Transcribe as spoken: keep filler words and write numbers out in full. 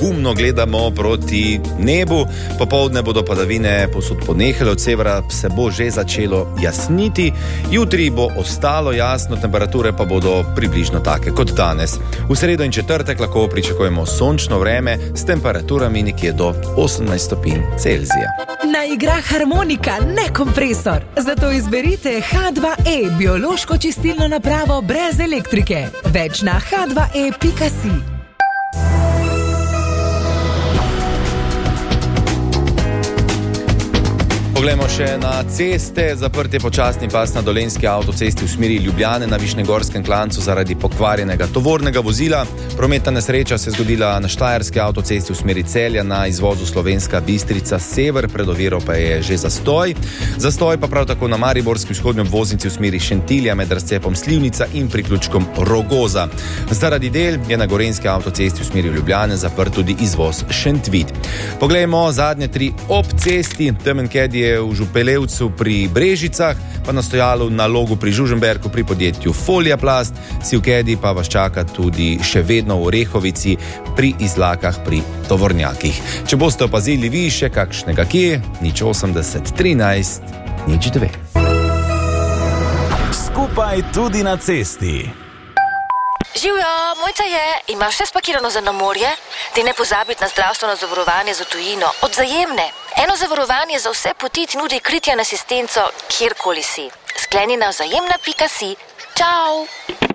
pogumno gledamo proti nebu. Popoldne bodo padavine posod ponehale, od severa se bo že začelo jasniti. Jutri bo ostalo jasno, temperature pa bodo približno take kot danes. V sredo in četrtek lahko pričakujemo sončno vreme s temperaturami nekje do osemnajst stopinj Celzija. Na igra harmonika, ne kompresor. Zato izberite ha dva e, biološko čistilno napravo brez elektrike. Več na ha dva e pika si. Poglejmo še na ceste. Zaprt je počasni pas na Dolenjski avtocesti v smeri Ljubljane na Višnjegorskem klancu zaradi pokvarjenega tovornega vozila. Prometna nesreča se je zgodila na Štajerski avtocesti v smeri Celja na izvozu Slovenska Bistrica sever, pred oviro pa je že zastoj. Zastoj pa prav tako na Mariborski vzhodni obvoznici v smeri Šentilja med razcepom Slivnica in priključkom Rogoza. Zaradi del je na Gorenjski avtocesti v smeri Ljubljane zaprt tudi izvoz Šentvid. Poglejmo zadnje tri ob cesti. Temenked je v Župelevcu pri Brežicah, pa na stojalu na Logu pri Žuženberku pri podjetju Foliaplast, Sivkedi pa vas čaka tudi še vedno v Orehovici pri Izlakah pri tovornjakih. Če boste opazili vi še kakšnega kje, nič osemdeset trinajst nič dve. Skupaj tudi na cesti. Živjo, Mojca je, imaš vse spakirano za na morje? Ti ne pozabiti na zdravstveno zavarovanje za tujino od Vzajemne. Eno zavarovanje za vse poti ti nudi kritje in asistenco, kjerkoli si. Skleni na vzajemna pika si. Čau!